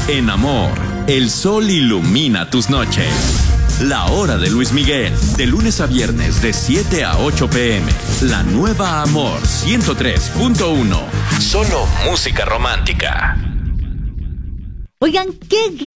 En Amor, el sol ilumina tus noches. La Hora de Luis Miguel, de lunes a viernes de 7 a 8 p.m. La nueva Amor 103.1. Solo música romántica. Oigan, qué